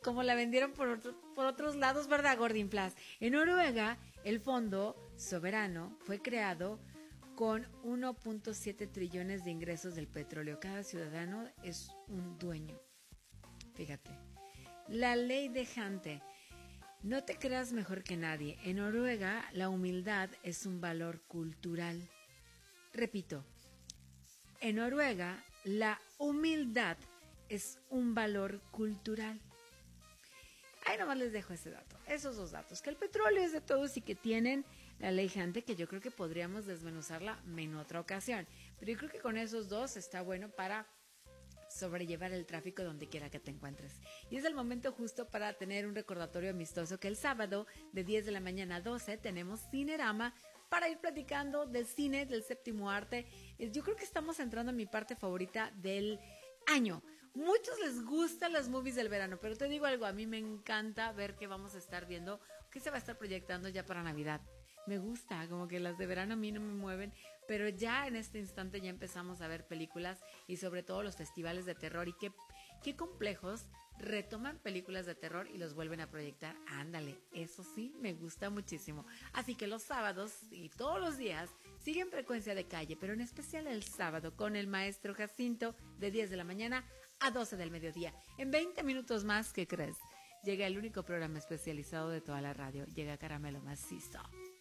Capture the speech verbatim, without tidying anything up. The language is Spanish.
como la vendieron por, otro, por otros lados, ¿verdad, Gordinflas? En Noruega, el Fondo Soberano fue creado con uno punto siete trillones de ingresos del petróleo. Cada ciudadano es un dueño. Fíjate. La ley de Jante. No te creas mejor que nadie. En Noruega, la humildad es un valor cultural. Repito, en Noruega, la humildad es un valor cultural. Ahí nomás les dejo ese dato, esos dos datos, que el petróleo es de todos y que tienen la ley Jante, que yo creo que podríamos desmenuzarla en otra ocasión. Pero yo creo que con esos dos está bueno para sobrellevar el tráfico donde quiera que te encuentres. Y es el momento justo para tener un recordatorio amistoso que el sábado de diez de la mañana a doce tenemos Cinerama para ir platicando del cine, del séptimo arte. Yo creo que estamos entrando en mi parte favorita del año. Muchos les gustan las movies del verano, pero te digo algo, a mí me encanta ver qué vamos a estar viendo, qué se va a estar proyectando ya para Navidad. Me gusta, como que las de verano a mí no me mueven, pero ya en este instante ya empezamos a ver películas y sobre todo los festivales de terror y qué, qué complejos retoman películas de terror y los vuelven a proyectar. Ándale, eso sí me gusta muchísimo. Así que los sábados y todos los días siguen Frecuencia de Calle, pero en especial el sábado con el maestro Jacinto de diez de la mañana a doce del mediodía. En veinte minutos más, ¿qué crees? Llega el único programa especializado de toda la radio. Llega Caramelo Macizo.